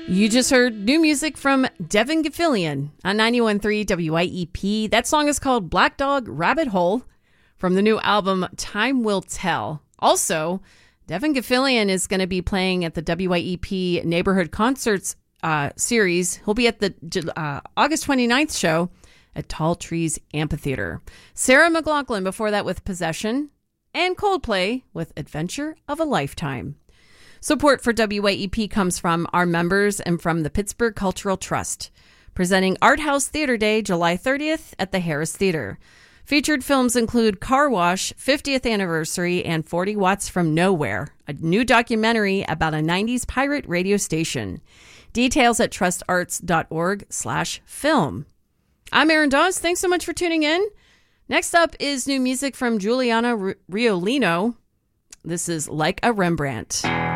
You just heard new music from Devin Gilfillian on 91.3 WIEP. That song is called Black Dog Rabbit Hole from the new album Time Will Tell. Also, Devin Gilfillian is going to be playing at the WIEP Neighborhood Concerts series. He'll be at the August 29th show at Tall Trees Amphitheater. Sarah McLachlan before that with Possession, and Coldplay with Adventure of a Lifetime. Support for WIEP comes from our members and from the Pittsburgh Cultural Trust, presenting Art House Theater Day July 30th at the Harris Theater. Featured films include Car Wash, 50th Anniversary, and 40 Watts from Nowhere, a new documentary about a 90s pirate radio station. Details at trustarts.org/film. I'm Erin Dawes. Thanks so much for tuning in. Next up is new music from Juliana Riolino. This is Like a Rembrandt.